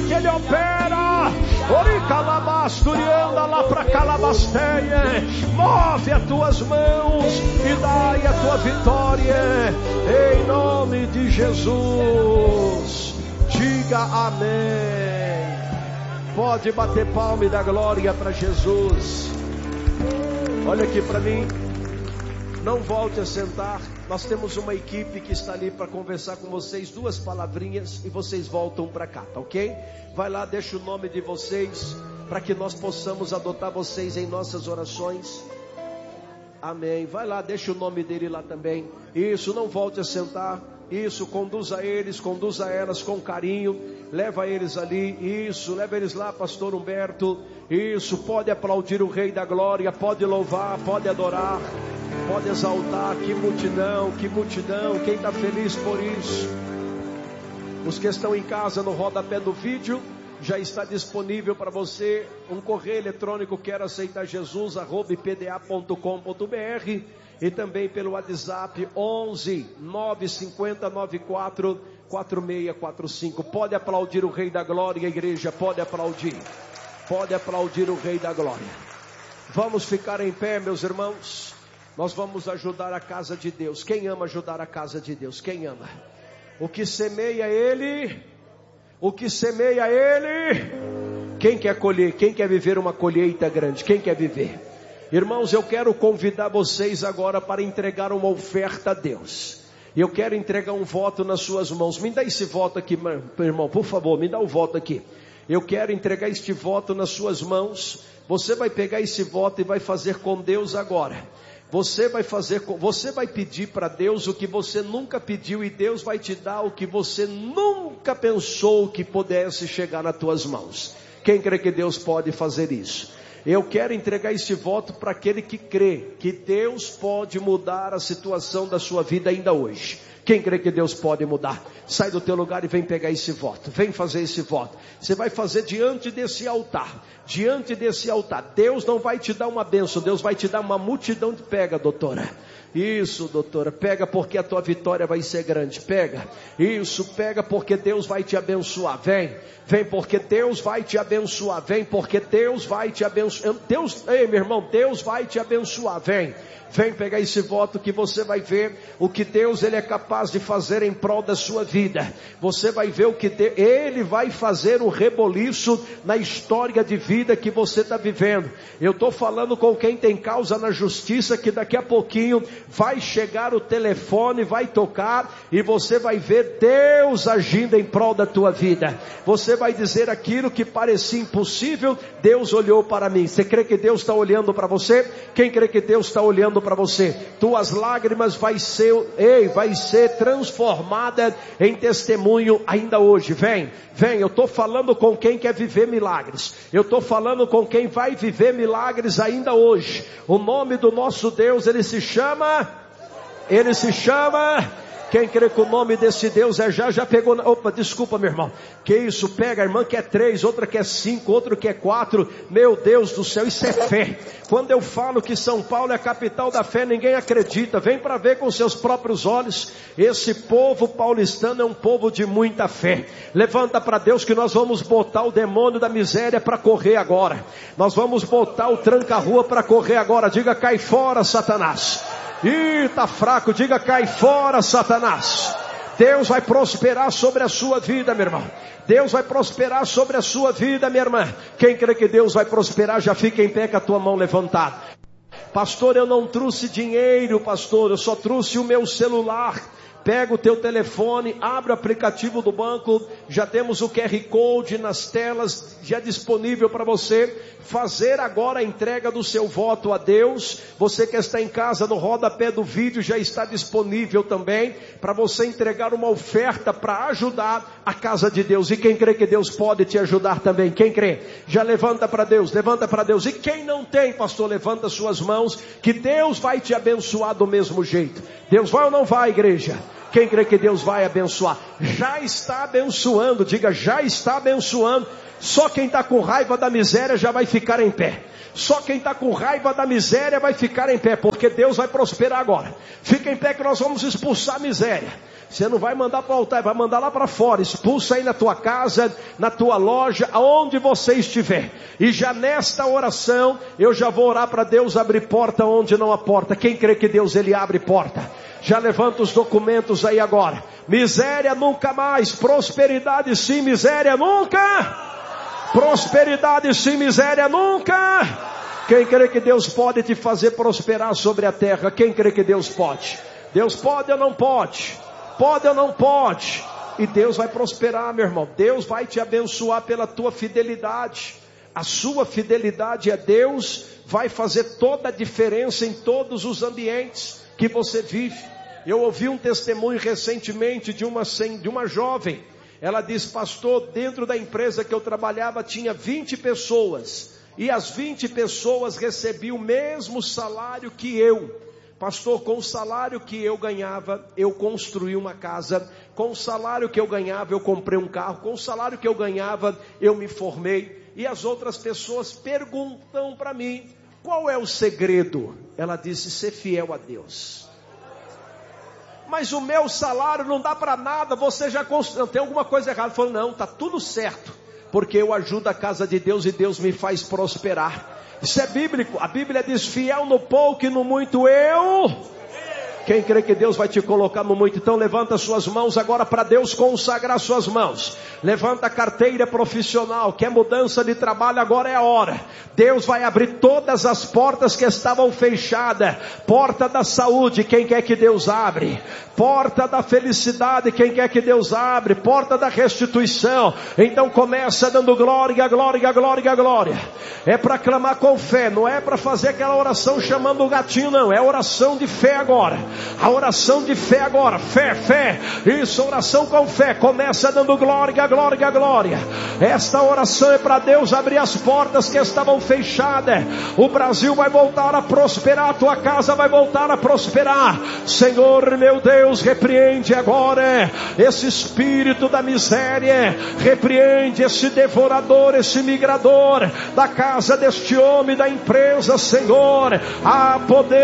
que Ele opera. Oricalabasturianda lá para Calabasteia. Move as tuas mãos e dai a tua vitória, em nome de Jesus. Diga amém. Pode bater palma e dar glória para Jesus. Olha aqui para mim. Não volte a sentar. Nós temos uma equipe que está ali para conversar com vocês. 2 palavrinhas e vocês voltam para cá, tá ok? Vai lá, deixa o nome de vocês, para que nós possamos adotar vocês em nossas orações. Amém. Vai lá, deixa o nome dele lá também. Isso, não volte a sentar. Isso, conduza eles, conduza elas com carinho. Leva eles ali. Isso, leva eles lá, pastor Humberto. Isso, pode aplaudir o Rei da Glória. Pode louvar, pode adorar, pode exaltar. Que multidão, que multidão. Quem está feliz por isso? Os que estão em casa, no rodapé do vídeo, já está disponível para você um correio eletrônico Quero Aceitar Jesus @ipda.com.br e também pelo WhatsApp 11 950 94 4645. Pode aplaudir o Rei da Glória, igreja, pode aplaudir. Pode aplaudir o Rei da Glória. Vamos ficar em pé, meus irmãos. Nós vamos ajudar a casa de Deus. Quem ama ajudar a casa de Deus? Quem ama? O que semeia ele, o que semeia ele. Quem quer colher? Quem quer viver uma colheita grande? Quem quer viver? Irmãos, eu quero convidar vocês agora para entregar uma oferta a Deus. Eu quero entregar um voto nas suas mãos. Me dá esse voto aqui, irmão, por favor, me dá o voto aqui. Eu quero entregar este voto nas suas mãos. Você vai pegar esse voto e vai fazer com Deus agora. Você vai pedir para Deus o que você nunca pediu, e Deus vai te dar o que você nunca pensou que pudesse chegar nas tuas mãos. Quem crê que Deus pode fazer isso? Eu quero entregar esse voto para aquele que crê que Deus pode mudar a situação da sua vida ainda hoje. Quem crê que Deus pode mudar? Sai do teu lugar e vem pegar esse voto. Vem fazer esse voto. Você vai fazer diante desse altar. Diante desse altar. Deus não vai te dar uma bênção. Deus vai te dar uma multidão de pega, doutora. Isso, doutora. Pega porque a tua vitória vai ser grande. Pega. Isso, pega porque Deus vai te abençoar. Vem. Vem porque Deus vai te abençoar. Vem porque Deus vai te abençoar. Ei, meu irmão, Deus vai te abençoar. Vem. Vem pegar esse voto que você vai ver o que Deus ele é capaz de fazer em prol da sua vida. Você vai ver o que Ele vai fazer um reboliço na história de vida que você está vivendo. Eu estou falando com quem tem causa na justiça, que daqui a pouquinho vai chegar o telefone, vai tocar e você vai ver Deus agindo em prol da tua vida. Você vai dizer aquilo que parecia impossível, Deus olhou para mim. Você crê que Deus está olhando para você? Quem crê que Deus está olhando para você? Tuas lágrimas vai ser transformada em testemunho ainda hoje. Vem, eu estou falando com quem quer viver milagres. Eu estou falando com quem vai viver milagres ainda hoje. O nome do nosso Deus, ele se chama. Quem crê que o nome desse Deus é já pegou. Opa, desculpa, meu irmão. Que isso? Pega a irmã que é 3, outra que é 5, outro que é 4. Meu Deus do céu, isso é fé. Quando eu falo que São Paulo é a capital da fé, ninguém acredita. Vem para ver com seus próprios olhos. Esse povo paulistano é um povo de muita fé. Levanta para Deus que nós vamos botar o demônio da miséria para correr agora. Nós vamos botar o tranca-rua para correr agora. Diga: cai fora, Satanás. Ih, tá fraco, diga: cai fora, Satanás. Deus vai prosperar sobre a sua vida, meu irmão. Deus vai prosperar sobre a sua vida, minha irmã. Quem crê que Deus vai prosperar, já fica em pé com a tua mão levantada. Pastor, eu não trouxe dinheiro, pastor, eu só trouxe o meu celular. Pega o teu telefone, abre o aplicativo do banco, já temos o QR Code nas telas, já disponível para você fazer agora a entrega do seu voto a Deus. Você que está em casa, no rodapé do vídeo já está disponível também, para você entregar uma oferta para ajudar a casa de Deus. E quem crê que Deus pode te ajudar também? Quem crê? Já levanta para Deus, levanta para Deus. E quem não tem, pastor, levanta suas mãos, que Deus vai te abençoar do mesmo jeito. Deus vai ou não vai, igreja? Quem crê que Deus vai abençoar? Já está abençoando, diga: já está abençoando. Só quem está com raiva da miséria já vai ficar em pé. Só quem está com raiva da miséria vai ficar em pé, porque Deus vai prosperar agora. Fica em pé que nós vamos expulsar a miséria. Você não vai mandar para o altar, vai mandar lá para fora. Expulsa aí na tua casa, na tua loja, aonde você estiver. E já nesta oração, eu já vou orar para Deus abrir porta onde não há porta. Quem crê que Deus ele abre porta? Já levanta os documentos aí agora. Miséria nunca mais, prosperidade sim, miséria nunca. Prosperidade sim, miséria nunca. Quem crê que Deus pode te fazer prosperar sobre a terra? Quem crê que Deus pode? Deus pode ou não pode? Pode ou não pode? E Deus vai prosperar, meu irmão. Deus vai te abençoar pela tua fidelidade. A sua fidelidade a Deus vai fazer toda a diferença em todos os ambientes que você vive. Eu ouvi um testemunho recentemente de uma jovem. Ela disse: pastor, dentro da empresa que eu trabalhava tinha 20 pessoas. E as 20 pessoas recebiam o mesmo salário que eu. Pastor, com o salário que eu ganhava, eu construí uma casa. Com o salário que eu ganhava, eu comprei um carro. Com o salário que eu ganhava, eu me formei. E as outras pessoas perguntam para mim: qual é o segredo? Ela disse: ser fiel a Deus. Mas o meu salário não dá para nada, você já construiu. Tem alguma coisa errada? Falou: não, está tudo certo. Porque eu ajudo a casa de Deus e Deus me faz prosperar. Isso é bíblico. A Bíblia diz: fiel no pouco e no muito eu. Quem crê que Deus vai te colocar no muito? Então levanta suas mãos agora para Deus consagrar suas mãos. Levanta a carteira profissional. Quer mudança de trabalho? Agora é a hora. Deus vai abrir todas as portas que estavam fechadas. Porta da saúde, quem quer que Deus abre? Porta da felicidade, quem quer que Deus abre? Porta da restituição. Então começa dando glória, glória, glória, glória. É para clamar com fé, não é para fazer aquela oração chamando o gatinho, não. É oração de fé agora. A oração de fé agora. Fé, fé. Isso, oração com fé. Começa dando glória, glória, glória. Esta oração é para Deus abrir as portas que estavam fechadas. O Brasil vai voltar a prosperar. A tua casa vai voltar a prosperar. Senhor meu Deus, repreende agora esse espírito da miséria. Repreende esse devorador, esse migrador da casa deste homem, da empresa, Senhor. Há poder